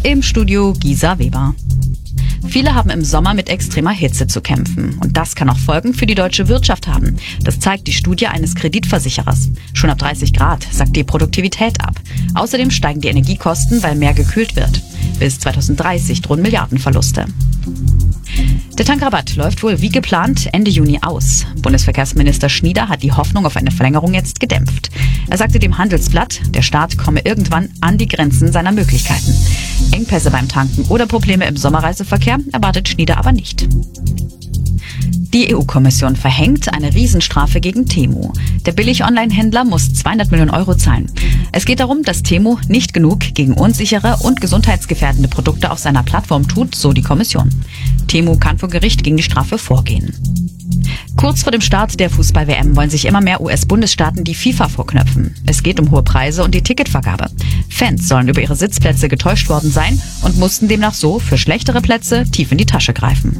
Im Studio Gisa Weber. Viele haben im Sommer mit extremer Hitze zu kämpfen. Und das kann auch Folgen für die deutsche Wirtschaft haben. Das zeigt die Studie eines Kreditversicherers. Schon ab 30 Grad sackt die Produktivität ab. Außerdem steigen die Energiekosten, weil mehr gekühlt wird. Bis 2030 drohen Milliardenverluste. Der Tankrabatt läuft wohl wie geplant Ende Juni aus. Bundesverkehrsminister Schnieder hat die Hoffnung auf eine Verlängerung jetzt gedämpft. Er sagte dem Handelsblatt, der Staat komme irgendwann an die Grenzen seiner Möglichkeiten. Engpässe beim Tanken oder Probleme im Sommerreiseverkehr erwartet Schnieder aber nicht. Die EU-Kommission verhängt eine Riesenstrafe gegen Temu. Der Billig-Online-Händler muss 200 Millionen Euro zahlen. Es geht darum, dass Temu nicht genug gegen unsichere und gesundheitsgefährdende Produkte auf seiner Plattform tut, so die Kommission. Temu kann vor Gericht gegen die Strafe vorgehen. Kurz vor dem Start der Fußball-WM wollen sich immer mehr US-Bundesstaaten die FIFA vorknöpfen. Es geht um hohe Preise und die Ticketvergabe. Fans sollen über ihre Sitzplätze getäuscht worden sein und mussten demnach so für schlechtere Plätze tief in die Tasche greifen.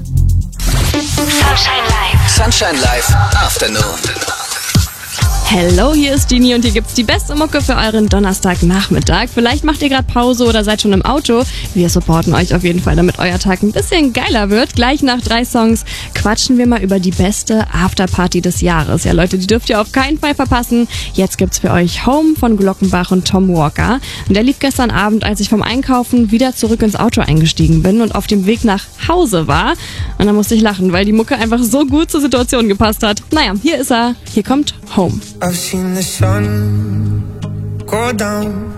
Sunshine Live Afternoon. Hello, hier ist Dini und hier gibt's die beste Mucke für euren Donnerstagnachmittag. Vielleicht macht ihr gerade Pause oder seid schon im Auto. Wir supporten euch auf jeden Fall, damit euer Tag ein bisschen geiler wird. Gleich nach 3 Songs quatschen wir mal über die beste Afterparty des Jahres. Ja Leute, die dürft ihr auf keinen Fall verpassen. Jetzt gibt's für euch Home von Glockenbach und Tom Walker. Und der lief gestern Abend, als ich vom Einkaufen wieder zurück ins Auto eingestiegen bin und auf dem Weg nach Hause war. Und da musste ich lachen, weil die Mucke einfach so gut zur Situation gepasst hat. Naja, hier ist er. Hier kommt Home. I've seen the sun go down